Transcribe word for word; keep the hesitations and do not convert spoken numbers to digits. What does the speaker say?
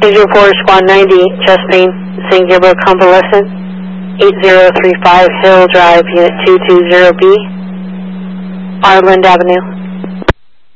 Engine four, Squad ninety, chest pain, Saint Gabriel convalescent, eight zero three five Hill Drive, Unit two two zero B, Arland Avenue.